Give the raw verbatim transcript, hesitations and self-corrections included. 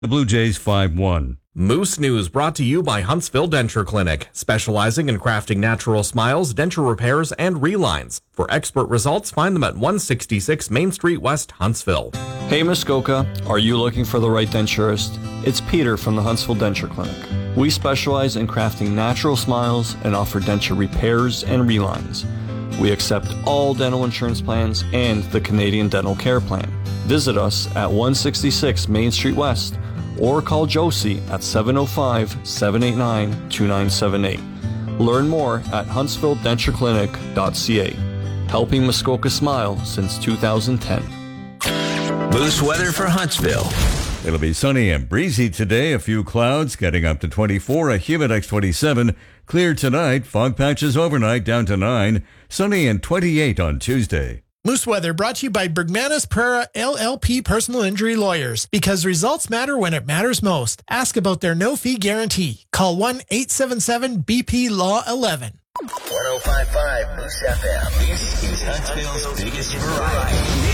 The Blue Jays five one. Moose News brought to you by Huntsville Denture Clinic, specializing in crafting natural smiles, denture repairs, and relines. For expert results, find them at one sixty-six Main Street West, Huntsville. Hey Muskoka, are you looking for the right denturist? It's Peter from the Huntsville Denture Clinic. We specialize in crafting natural smiles and offer denture repairs and relines. We accept all dental insurance plans and the Canadian Dental Care Plan. Visit us at one sixty-six Main Street West or call Josie at seven oh five, seven eight nine, two nine seven eight. Learn more at huntsville denture clinic dot c a. Helping Muskoka smile since two thousand ten. Moose weather for Huntsville. It'll be sunny and breezy today. A few clouds getting up to twenty-four, a humid twenty-seven. Clear tonight, fog patches overnight down to nine. Sunny and twenty-eight on Tuesday. Moose Weather brought to you by Bergmanis Pereira L L P Personal Injury Lawyers. Because results matter when it matters most. Ask about their no-fee guarantee. Call one eight seven seven B P Law eleven. one oh five point five Moose F M. This is Huntsville's biggest variety.